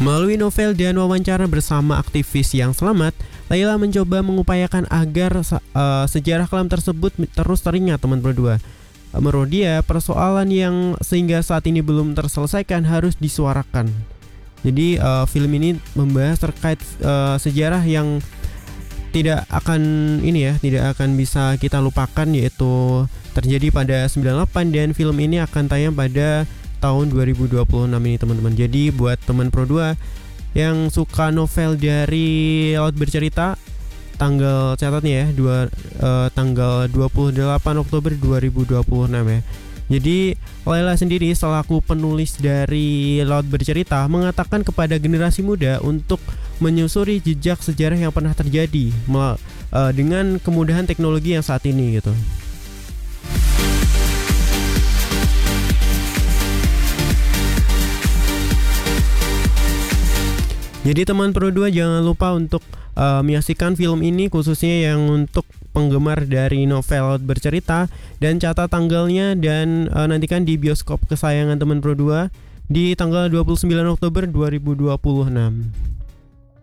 Melalui novel dan wawancara bersama aktivis yang selamat, Laila mencoba mengupayakan agar sejarah kelam tersebut terus teringat teman berdua. Menurut dia, persoalan yang sehingga saat ini belum terselesaikan harus disuarakan. Jadi film ini membahas terkait sejarah yang tidak akan bisa kita lupakan, yaitu terjadi pada 98 dan film ini akan tayang pada tahun 2026 ini teman-teman. Jadi buat teman Pro 2 yang suka novel dari Laut Bercerita, catatnya ya, tanggal 28 Oktober 2026 ya. Jadi Laila sendiri selaku penulis dari Laut Bercerita mengatakan kepada generasi muda untuk menyusuri jejak sejarah yang pernah terjadi dengan kemudahan teknologi yang saat ini gitu. Jadi teman Pro 2 jangan lupa untuk menyaksikan film ini, khususnya yang untuk penggemar dari novel Laut Bercerita, dan catat tanggalnya dan nantikan di bioskop kesayangan teman Pro 2 di tanggal 29 Oktober 2026.